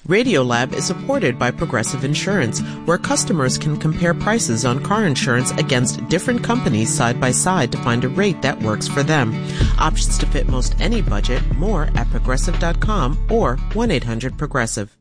Radiolab is supported by Progressive Insurance, where customers can compare prices on car insurance against different companies side by side to find a rate that works for them. Options to fit most any budget. More at Progressive.com or 1-800-PROGRESSIVE.